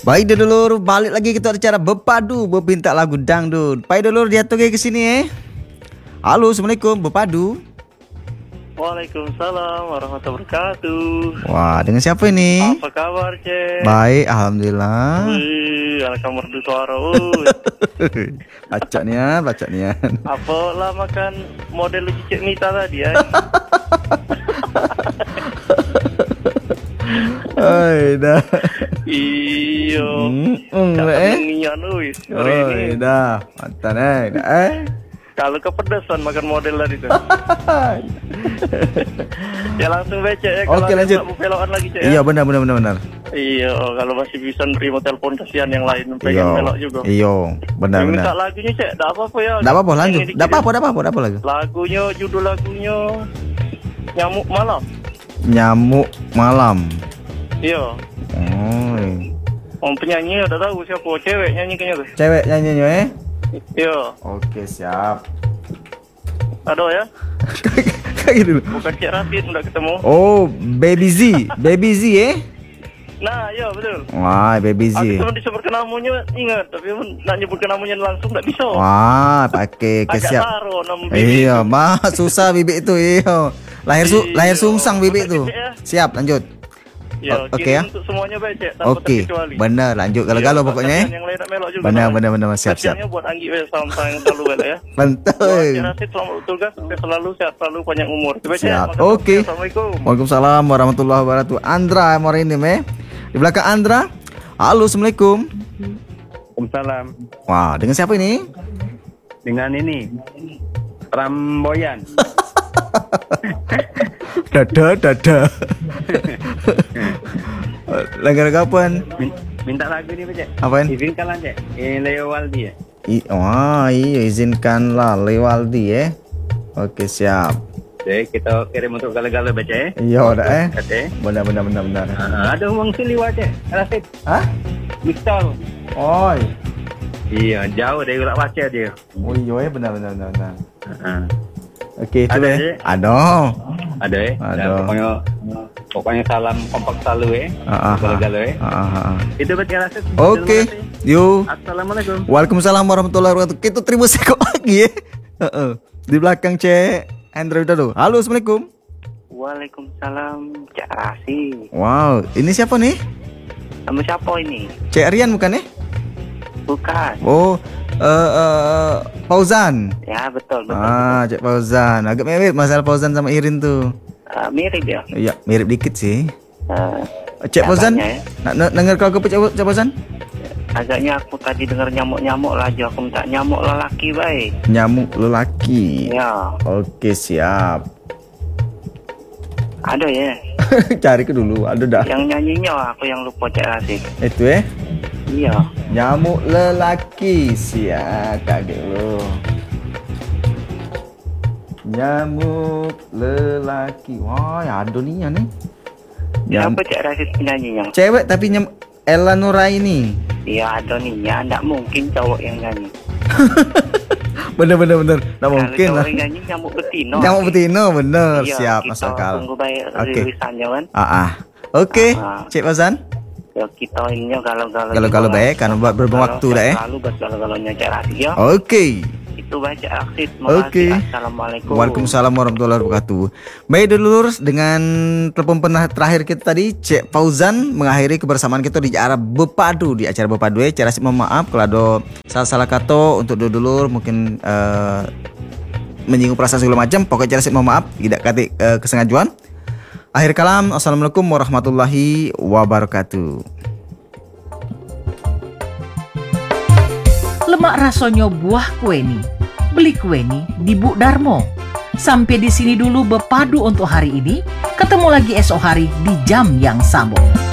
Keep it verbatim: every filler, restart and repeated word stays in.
Baik dulur, balik lagi kita acara Bepadu Bepinta lagu dangdut. Baik dulur, jatuh ke sini eh. Halo, assalamualaikum Bepadu. Waalaikumsalam warahmatullahi wabarakatuh. Wah, dengan siapa ini? Apa kabar, Cek? Baik, alhamdulillah. Wih, ala kamar du suara. Uy. Baca nih ya, baca nih ya. Apa lah makan model Cik Mita tadi ya? Oi, dah. Iyo. Hmm, eh. Ngian wis. Oi, dah. Mantan eh, dah eh. Kalau kepedesan makan model tadi tuh. Ya langsung baca ya. Oke, lanjut. Pelokan lagi, Cek. Iya, benar benar benar benar. Iya, kalau masih bisa nerima telepon kasihan yang lain pengen melok juga. Iya, benar benar. Minta lagunya, Cek. Enggak apa-apa ya. Enggak apa-apa, lanjut. Enggak apa-apa, enggak apa-apa, enggak apa lagu. Lagunya, judul lagunya Nyamuk Malam. Nyamuk Malam. Iya. Oh. Om penyanyi udah tahu siapa, cewek nyanyi kayaknya tuh. Cewek nyanyinya eh? Iya. Oke, siap. Aduh ya. Kayak gitu. Bukan Cik Rafid udah ketemu. Oh, Baby Z. Baby Z eh? Nah, iya betul. Wah, Baby Z. Aku cuma disebutkan namanya ingat, tapi nak nyebutkan namanya langsung enggak bisa. Wah, pakai kesiap. Iya, mah susah bibik itu, iya. Lahir su lahir sungsang bibik itu. Siap, lanjut. Ya, oke ya. Untuk semuanya baik, Cek, tanpa oke, terkecuali. benar, lanjut galau-galau pokoknya. Yang lain nak melok juga. Benar, benar, benar, siap, siap. Kasihannya buat Anggi we sama yang selalu well ya. Betul. Cik Rafid selamat bertugas, selalu sehat, selalu panjang umur. Coba, Cek. Siap. Oke. Assalamualaikum. Waalaikumsalam warahmatullahi wabarakatuh. Andra mau ini meh. Di belakang Andra. Halo, assalamualaikum. Waalaikumsalam. Wah, dengan siapa ini? Dengan ini Ramboyan. Dada, dada. Langgar kapan? Minta lagu nih, Cek. Apaan? Izinkanlah, Cek. Ini Leo Waldi ya. I wah, iya izinkanlah Lewaldi ya. Oke, siap. Oke, kita kirim untuk galau-galau baca ya. Iya, udah eh. Oke. Benar benar benar benar. Ah, ada uang siliwa, Cek. Rafid. Hah? Mixol. Oi. Iya, jauh dari Ulak Baca dia. Oh iya, benar benar benar benar. Heeh. Oke, itu Ada, ya. Cek? Ada. Ada ya. Ada. Dan pokoknya pokoknya salam kompak selalu ya. Ah, ah, Galau-galau ya. ah, ah, ah. Itu baca Rafid. Oke. Yuk. Assalamualaikum. Waalaikumsalam warahmatullahi wabarakatuh. Kita terima sekok lagi ya. Heeh. Di belakang Cek Android dulu. Halo, assalamualaikum. Waalaikumsalam, Cak Rasi. Wow, ini siapa nih? Nama siapa ini? Cek Rian bukan ya? Bukan. Oh, uh, uh, Fauzan. Ya, betul, betul. Ah, Cek Fauzan. Agak mirip masalah Fauzan sama Irin tuh. Uh, mirip ya. Iya, mirip dikit sih. Uh, Cek Fauzan. ya. Nak dengar kau ke Cek Cek Fauzan? Agaknya aku tadi dengar nyamuk-nyamuk lah, aja aku minta nyamuk lelaki baik. Nyamuk lelaki. Ya. Oke, siap. Ada ya. Cari ke dulu, ada dah. Yang nyanyinya aku yang lupa, Cak Rasi. Itu ya. Iya. Nyamuk lelaki, siap kaget lo. Nyamuk lelaki. Wah, ya ada nih ya nih. Siapa Cak Rasi penyanyinya? Cewek tapi nyam Ella Nuraini. Iya, ada nih. Ya, enggak mungkin cowok yang nyanyi. Bener bener bener, nggak mungkin Kalau lah. cowok yang nyanyi nyamuk betina. Nyamuk betina, bener. Iya, Siap, kita masuk akal. tunggu baik Oke. rilisannya kan. Ah, ah. Oke, Ah, ah. Cik Fauzan. Ya kita ininya galau-galau. Galau-galau juga, baik, karena buat beberapa Galau- waktu dah ya. Lalu buat galau-galaunya Cak Rasi ya. Oke. Itu baca aktif. Oke. Assalamualaikum. Waalaikumsalam warahmatullahi wabarakatuh. Baik dulur, dengan telepon pernah terakhir kita tadi, Cek Fauzan mengakhiri kebersamaan kita di acara Bepadu di acara Bepadu. Cek Rasi mohon maaf kalau ada salah-salah kata untuk dulur mungkin uh, menyinggung perasaan segala macam. Pokoknya Cek Rasi mohon maaf, tidak kati uh, kesengajuan. Akhir kalam, assalamualaikum warahmatullahi wabarakatuh. Lemak rasanya buah kue nih. Beli kue nih di Bu Darmo. Sampai di sini dulu Bepadu untuk hari ini. Ketemu lagi esok hari di jam yang sama.